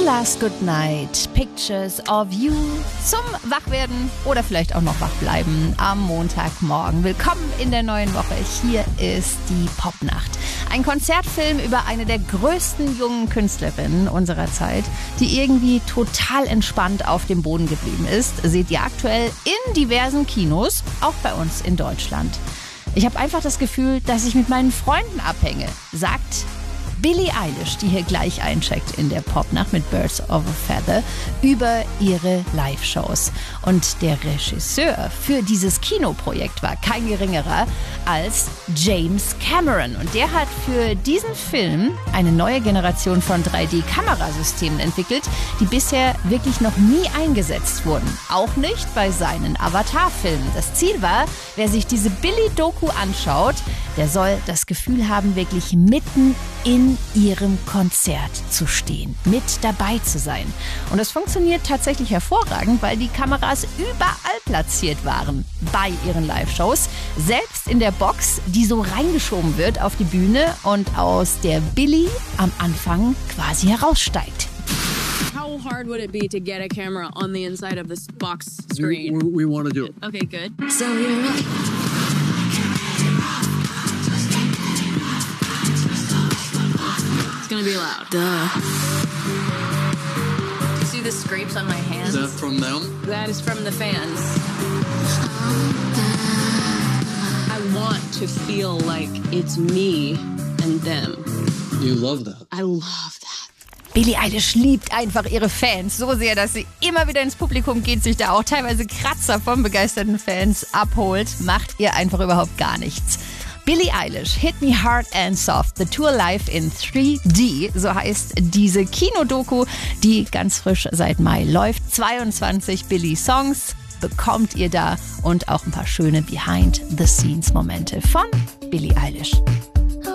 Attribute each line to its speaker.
Speaker 1: Last Good Night, Pictures of You zum Wachwerden oder vielleicht auch noch wachbleiben am Montagmorgen. Willkommen in der neuen Woche. Hier ist die Popnacht. Ein Konzertfilm über eine der größten jungen Künstlerinnen unserer Zeit, die irgendwie total entspannt auf dem Boden geblieben ist. Seht ihr aktuell in diversen Kinos, auch bei uns in Deutschland. Ich habe einfach das Gefühl, dass ich mit meinen Freunden abhänge, sagt Billie Eilish, die hier gleich eincheckt in der Popnacht mit Birds of a Feather über ihre Live-Shows. Und der Regisseur für dieses Kinoprojekt war kein geringerer als James Cameron. Und der hat für diesen Film eine neue Generation von 3D-Kamerasystemen entwickelt, die bisher wirklich noch nie eingesetzt wurden. Auch nicht bei seinen Avatar-Filmen. Das Ziel war, wer sich diese Billie-Doku anschaut, der soll das Gefühl haben, wirklich mitten in ihrem Konzert zu stehen, mit dabei zu sein. Und das funktioniert tatsächlich hervorragend, weil die Kameras überall platziert waren bei ihren Live-Shows. Selbst in der Box, die so reingeschoben wird auf die Bühne und aus der Billie am Anfang quasi heraussteigt.
Speaker 2: How hard would it be to get a camera on the inside of this box screen?
Speaker 3: We want to do it.
Speaker 2: Okay, good. So you're up. It's gonna be loud. Duh. See the scrapes on my hands?
Speaker 3: Is that from them?
Speaker 2: That is from the fans. I want to feel like it's me and them.
Speaker 3: You love that.
Speaker 2: I love that.
Speaker 1: Billie Eilish liebt einfach ihre Fans so sehr, dass sie immer wieder ins Publikum geht, sich da auch teilweise Kratzer von begeisterten Fans abholt. Macht ihr einfach überhaupt gar nichts. Billie Eilish, Hit Me Hard and Soft, The Tour Live in 3D, so heißt diese Kinodoku, die ganz frisch seit Mai läuft. 22 Billie-Songs bekommt ihr da und auch ein paar schöne Behind-the-Scenes-Momente von Billie Eilish.